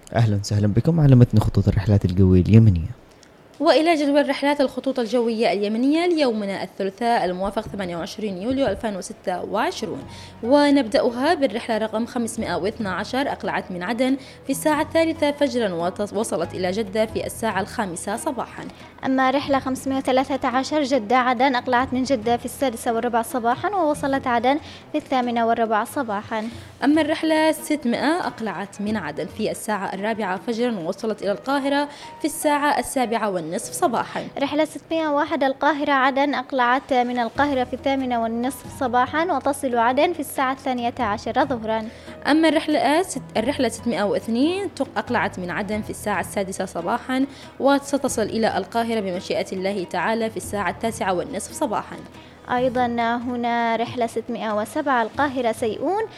أهلا وسهلا بكم على متن خطوط الرحلات الجوية اليمنية. وإلى جدول رحلات الخطوط الجوية اليمنية ليومنا الثلاثاء الموافق 28 يوليو 2026، ونبدأها بالرحلة رقم 512 أقلعت من عدن في الساعة 3 فجرا ووصلت إلى جدة في الساعة 5 صباحا. أما رحلة 513 جدة عدن أقلعت من جدة في 6:15 صباحا ووصلت عدن في 8:15 صباحا. أما الرحلة 600 أقلعت من عدن في الساعة 4 فجرا ووصلت إلى القاهرة في الساعة 7:30 صباحا. رحلة 601 القاهرة عدن أقلعت من القاهرة في 8:30 صباحا وتصل عدن في الساعة 12 ظهرا. أما الرحلة 602 أقلعت من عدن في الساعة 6 صباحا وستصل إلى القاهرة بمشيئة الله تعالى في الساعة 9:30 صباحا. أيضا هنا رحلة 607 القاهرة سيئون